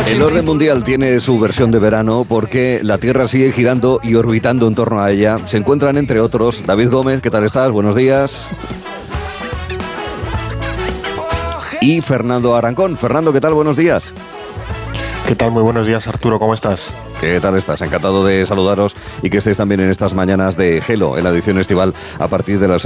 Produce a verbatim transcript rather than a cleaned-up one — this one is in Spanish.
El orden mundial tiene su versión de verano porque la Tierra sigue girando y orbitando en torno a ella. Se encuentran, entre otros, David Gómez, ¿qué tal estás? Buenos días. Y Fernando Arancón. Fernando, ¿qué tal? Buenos días. ¿Qué tal? Muy buenos días, Arturo. ¿Cómo estás? ¿Qué tal estás? Encantado de saludaros y que estéis también en estas mañanas de Gelo, en la edición estival a partir de las